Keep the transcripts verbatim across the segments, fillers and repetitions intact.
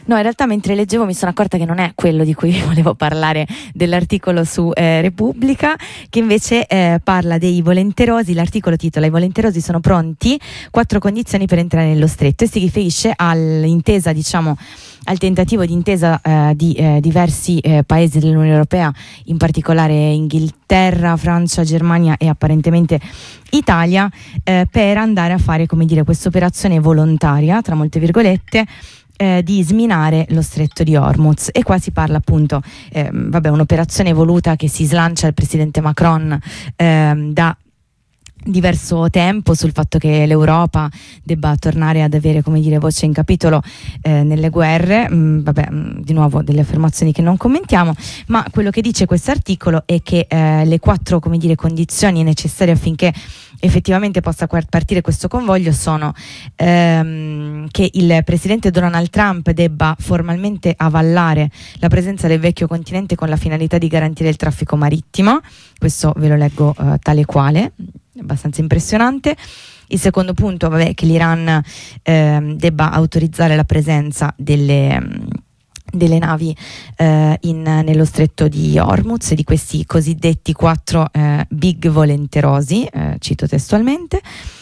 No, in realtà mentre leggevo mi sono accorta che non è quello di cui volevo parlare, dell'articolo su eh, Repubblica, che invece eh, parla dei volenterosi. L'articolo titola: i volenterosi sono pronti, quattro condizioni per entrare nello stretto, e si riferisce all'intesa, diciamo, al tentativo di intesa eh, di eh, diversi eh, paesi dell'Unione Europea, in particolare Inghilterra, Francia, Germania e apparentemente Italia, eh, per andare a fare, come dire, questa operazione volontaria, tra molte virgolette, Eh, di sminare lo stretto di Hormuz. E qua si parla appunto, eh, vabbè, un'operazione voluta che si slancia il presidente Macron eh, da diverso tempo, sul fatto che l'Europa debba tornare ad avere, come dire, voce in capitolo eh, nelle guerre. Mm, vabbè, mm, di nuovo delle affermazioni che non commentiamo, ma quello che dice questo articolo è che eh, le quattro, come dire, condizioni necessarie affinché effettivamente possa partire questo convoglio sono ehm, che il presidente Donald Trump debba formalmente avallare la presenza del vecchio continente con la finalità di garantire il traffico marittimo. Questo ve lo leggo eh, tale quale, abbastanza impressionante. Il secondo punto, vabbè, che l'Iran eh, debba autorizzare la presenza delle, delle navi eh, in, nello stretto di Hormuz, di questi cosiddetti quattro eh, big volenterosi, eh, cito testualmente.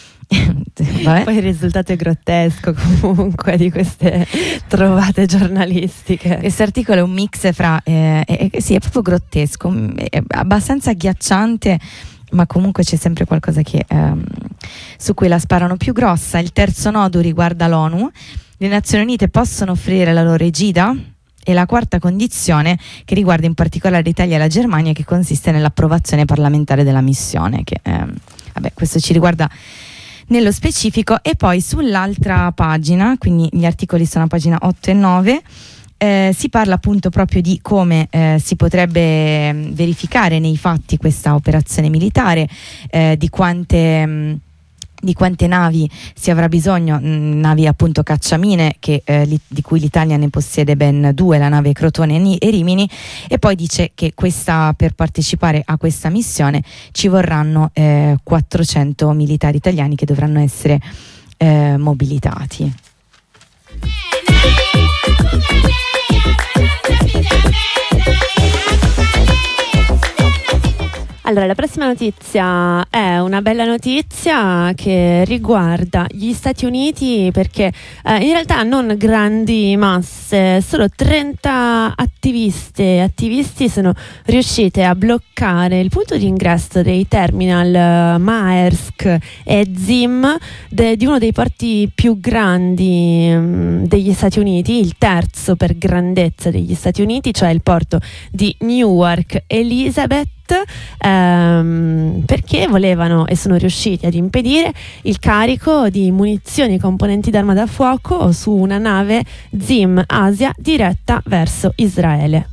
Poi il risultato è grottesco comunque di queste trovate giornalistiche. Questo articolo è un mix fra eh, eh, sì, è proprio grottesco, è abbastanza agghiacciante, ma comunque c'è sempre qualcosa che, ehm, su cui la sparano più grossa. Il terzo nodo riguarda l'ONU. Le Nazioni Unite possono offrire la loro egida. E la quarta condizione, che riguarda in particolare l'Italia e la Germania, che consiste nell'approvazione parlamentare della missione, che ehm, vabbè, questo ci riguarda nello specifico. E poi sull'altra pagina, quindi gli articoli sono a pagina otto e nove, eh, si parla appunto proprio di come eh, si potrebbe verificare nei fatti questa operazione militare, eh, di quante mh, di quante navi si avrà bisogno, mh, navi appunto cacciamine, che, eh, li, di cui l'Italia ne possiede ben due, la nave Crotone e Rimini. E poi dice che questa, per partecipare a questa missione ci vorranno eh, quattrocento militari italiani che dovranno essere eh, mobilitati. Allora, la prossima notizia è una bella notizia che riguarda gli Stati Uniti, perché eh, in realtà non grandi masse, solo trenta attiviste attivisti sono riuscite a bloccare il punto di ingresso dei terminal Maersk e Zim de, di uno dei porti più grandi mh, degli Stati Uniti, il terzo per grandezza degli Stati Uniti, cioè il porto di Newark Elizabeth. Ehm, perché volevano e sono riusciti ad impedire il carico di munizioni e componenti d'arma da fuoco su una nave Zim Asia diretta verso Israele.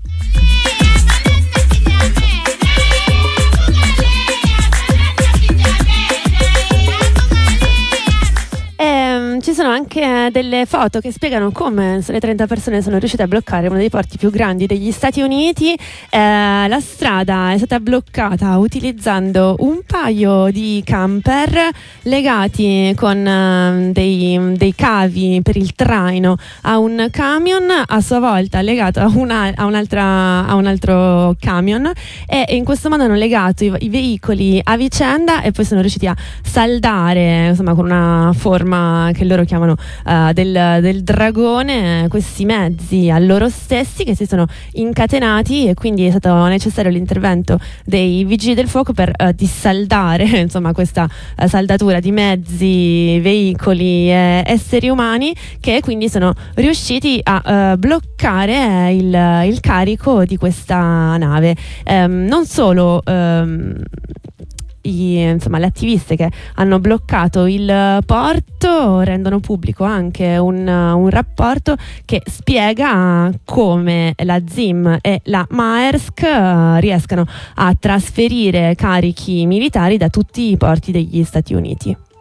Ci sono anche delle foto che spiegano come le trenta persone sono riuscite a bloccare uno dei porti più grandi degli Stati Uniti. Eh, la strada è stata bloccata utilizzando un paio di camper legati con eh, dei, dei cavi per il traino a un camion, a sua volta legato a, una, a, un'altra, a un altro camion, e in questo modo hanno legato i, i veicoli a vicenda, e poi sono riusciti a saldare, insomma, con una forma che loro chiamano uh, del, del dragone, questi mezzi a loro stessi, che si sono incatenati, e quindi è stato necessario l'intervento dei vigili del fuoco per uh, dissaldare insomma questa uh, saldatura di mezzi, veicoli e esseri umani, che quindi sono riusciti a uh, bloccare uh, il, il carico di questa nave. Um, non solo um, I, insomma, le attiviste che hanno bloccato il porto rendono pubblico anche un, un rapporto che spiega come la Zim e la Maersk uh, riescano a trasferire carichi militari da tutti i porti degli Stati Uniti.